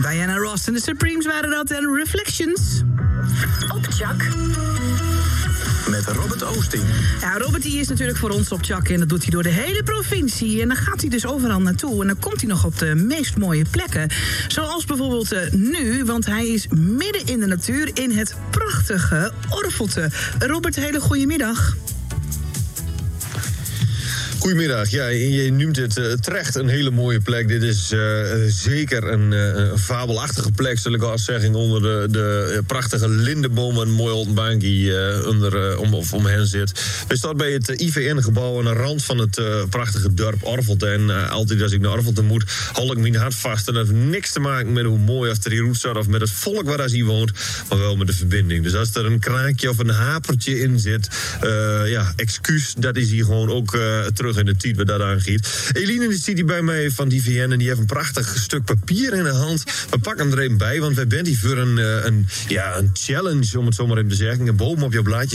Diana Ross en de Supremes waren dat en Reflections. Op Chak. Met Robert Oosting. Ja, Robert die is natuurlijk voor ons op Chak en dat doet hij door de hele provincie. En dan gaat hij dus overal naartoe en dan komt hij nog op de meest mooie plekken. Zoals bijvoorbeeld nu, want hij is midden in de natuur in het prachtige Orvelte. Robert, hele goede middag. Goedemiddag. Ja, je noemt het terecht een hele mooie plek. Dit is zeker een fabelachtige plek, zal ik wel zeggen, onder de prachtige lindenbomen. Een mooi ontbankje om hen zit. We staan bij het IVN-gebouw aan de rand van het prachtige dorp Orvelte. En altijd als ik naar Orvelte moet, hou ik mijn hart vast. En dat heeft niks te maken met hoe mooi als er hier roet staat of met het volk waar hij woont, maar wel met de verbinding. Dus als er een kraakje of een hapertje in zit, excuus, dat is hier gewoon ook terug in de tijd wat dat aangeeft. Eline die zit hier bij mij van die VN en die heeft een prachtig stuk papier in de hand. We pakken hem er even bij, want wij zijn hier voor een challenge, om het zo maar even te zeggen. Een boom op je blaadje